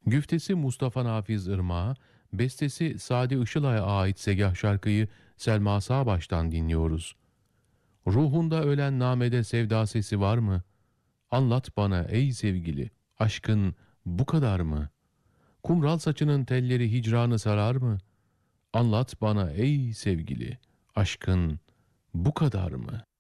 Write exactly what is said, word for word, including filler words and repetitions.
Güftesi Mustafa Nafiz Irmak'a, bestesi Sadi Işılay'a ait Segah şarkıyı Selma Sağbaş'tan dinliyoruz. Ruhunda ölen namede sevda sesi var mı? Anlat bana ey sevgili, aşkın bu kadar mı? Kumral saçının telleri hicranı sarar mı? Anlat bana ey sevgili, aşkın bu kadar mı?